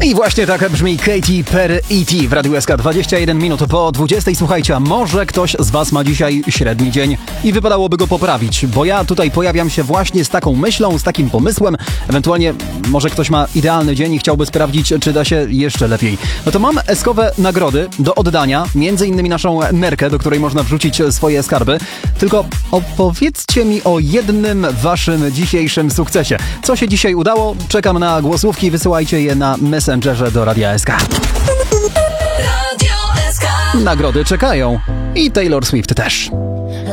I właśnie tak brzmi Katy Perry E.T. w Radiu SK. 21 minut po 20. Słuchajcie, a może ktoś z was ma dzisiaj średni dzień i wypadałoby go poprawić, bo ja tutaj pojawiam się właśnie z taką myślą, z takim pomysłem, ewentualnie może ktoś ma idealny dzień i chciałby sprawdzić, czy da się jeszcze lepiej. No to mam eskowe nagrody do oddania, między innymi naszą nerkę, do której można wrzucić swoje skarby. Tylko opowiedzcie mi o jednym waszym dzisiejszym sukcesie. Co się dzisiaj udało? Czekam na głosówki, wysyłajcie je na Messengerze do Radia SK. Radio SK. Nagrody czekają. I Taylor Swift też.